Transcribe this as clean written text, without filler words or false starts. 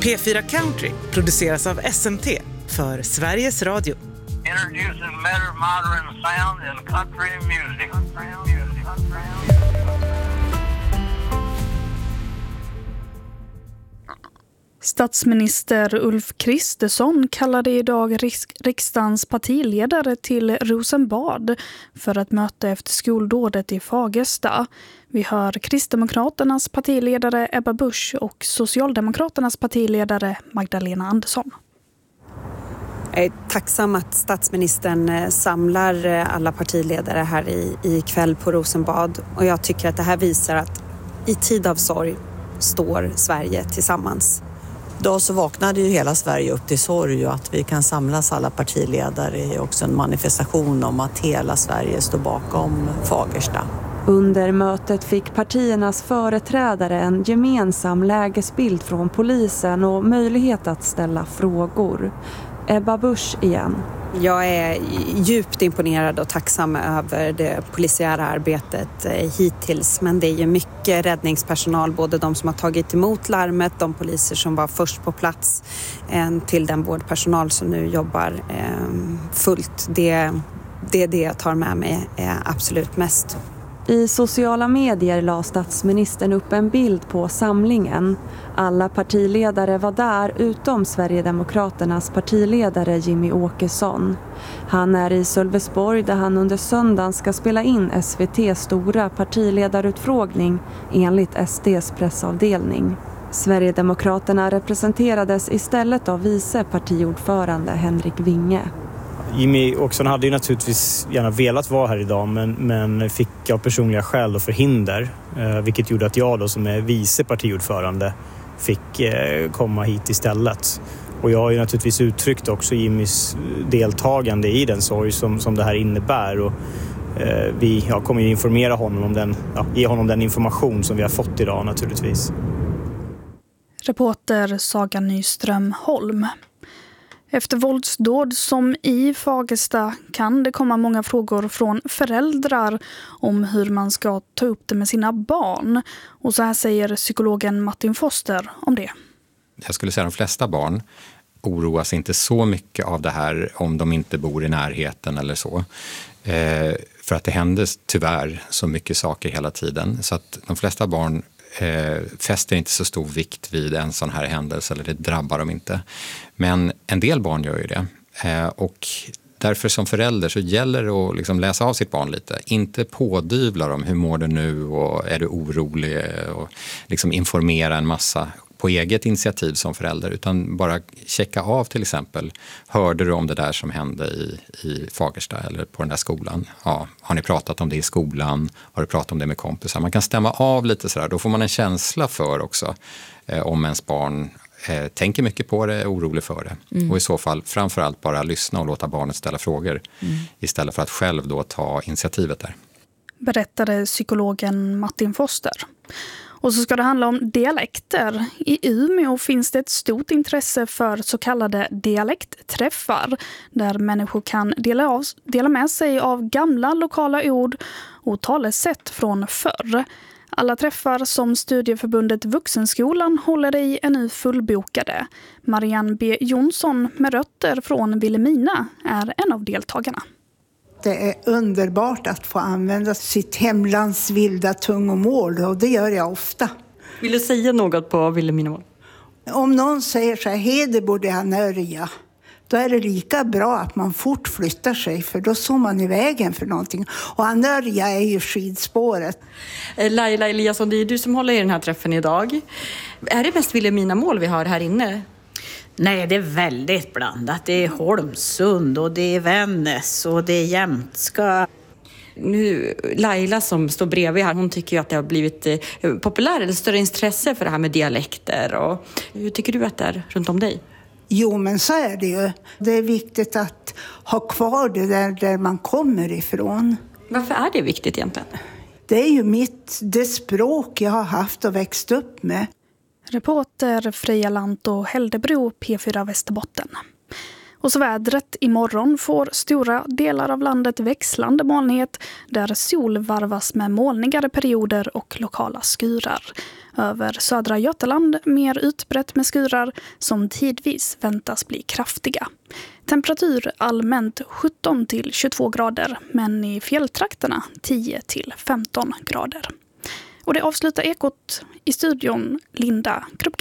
P4 Country produceras av SMT för Sveriges Radio. Introducing better modern sound in country music. Statsminister Ulf Kristersson kallade idag riksdagens partiledare till Rosenbad för ett möte efter skoldådet i Fagersta. Vi hör Kristdemokraternas partiledare Ebba Busch och Socialdemokraternas partiledare Magdalena Andersson. Jag är tacksam att statsministern samlar alla partiledare här i kväll på Rosenbad. Och jag tycker att det här visar att i tid av sorg står Sverige tillsammans. Då så vaknade ju hela Sverige upp till sorg och att vi kan samlas alla partiledare är också en manifestation om att hela Sverige står bakom Fagersta. Under mötet fick partiernas företrädare en gemensam lägesbild från polisen och möjlighet att ställa frågor. Ebba Busch igen. Jag är djupt imponerad och tacksam över det polisiära arbetet hittills. Men det är ju mycket räddningspersonal, både de som har tagit emot larmet, de poliser som var först på plats, till den vårdpersonal som nu jobbar fullt. Det är det jag tar med mig absolut mest. I sociala medier la statsministern upp en bild på samlingen. Alla partiledare var där utom Sverigedemokraternas partiledare Jimmy Åkesson. Han är i Sölvesborg där han under söndagen ska spela in SVT:s stora partiledarutfrågning enligt SD:s pressavdelning. Sverigedemokraterna representerades istället av vice partiordförande Henrik Winge. Jimmy Åkesson hade ju naturligtvis gärna velat vara här idag men fick av personliga skäl och förhinder, vilket gjorde att jag då som är vice partiordförande fick komma hit istället. Och jag har ju naturligtvis uttryckt också Jimmys deltagande i den sorg som det här innebär och jag kommer ju informera honom om ge honom den information som vi har fått idag naturligtvis. Reporter Saga Nyström Holm. Efter våldsdåd som i Fagersta kan det komma många frågor från föräldrar om hur man ska ta upp det med sina barn. Och så här säger psykologen Martin Foster om det. Jag skulle säga att de flesta barn oroas inte så mycket av det här om de inte bor i närheten eller så. För att det händer tyvärr så mycket saker hela tiden. Så att de flesta barn fäster inte så stor vikt vid en sån här händelse eller det drabbar dem inte. Men en del barn gör ju det. Och därför som förälder så gäller det att liksom läsa av sitt barn lite. Inte pådyvla dem, hur mår du nu och är du orolig och liksom informera en massa på eget initiativ som förälder, utan bara checka av till exempel. Hörde du om det där som hände i Fagersta eller på den där skolan? Ja, har ni pratat om det i skolan? Har du pratat om det med kompisar? Man kan stämma av lite sådär. Då får man en känsla för också om ens barn tänker mycket på det, är orolig för det. Och i så fall framförallt bara lyssna och låta barnet ställa frågor istället för att själv då ta initiativet där. Berättade psykologen Martin Foster. Och så ska det handla om dialekter. I Umeå finns det ett stort intresse för så kallade dialektträffar där människor kan dela med sig av gamla lokala ord och talesätt från förr. Alla träffar som Studieförbundet Vuxenskolan håller i är nu fullbokade. Marianne B. Jonsson med rötter från Vilhelmina är en av deltagarna. Det är underbart att få använda sitt hemlands vilda tungomål och det gör jag ofta. Vill du säga något på Vilhelminamål? Om någon säger så här, hede borde han örja, då är det lika bra att man fort flyttar sig för då står man i vägen för någonting. Och anörja är ju skidspåret. Laila Eliasson, det är du som håller i den här träffen idag. Är det mest Vilhelminamål vi har här inne? Nej, det är väldigt blandat. Det är Holmsund och det är Vännäs och det är jämtska. Nu, Laila som står bredvid här, hon tycker ju att det har blivit populärt eller större intresse för det här med dialekter. Och hur tycker du att det är runt om dig? Jo, men så är det ju. Det är viktigt att ha kvar det där man kommer ifrån. Varför är det viktigt egentligen? Det är ju det språk jag har haft och växt upp med. Reporter Freja Lanto Häldebro, P4 Västerbotten. Och så vädret. Imorgon får stora delar av landet växlande molnighet där sol varvas med molnigare perioder och lokala skurar. Över södra Götaland mer utbrett med skurar som tidvis väntas bli kraftiga. Temperatur allmänt 17 till 22 grader, men i fjälltrakterna 10 till 15 grader. Och det avslutar Ekot. I studion Linda Krupper.